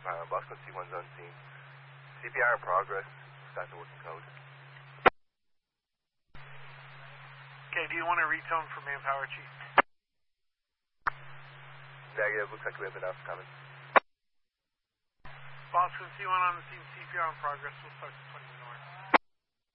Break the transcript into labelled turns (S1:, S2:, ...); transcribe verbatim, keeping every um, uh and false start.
S1: Uh, Boston C one's on scene. C P R in progress. Start the working code.
S2: Okay, do you want to retone for manpower, Chief?
S1: Negative. Looks like we have enough coming.
S2: Boston C one on the scene. C P R in progress. We'll start in twenty minutes.